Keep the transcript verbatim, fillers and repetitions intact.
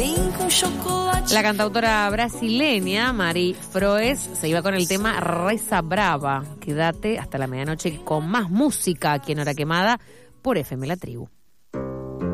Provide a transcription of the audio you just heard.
La cantautora brasileña Mari Froes se iba con el tema Reza Brava. Quédate hasta la medianoche con más música aquí en Hora Quemada por F M La Tribu.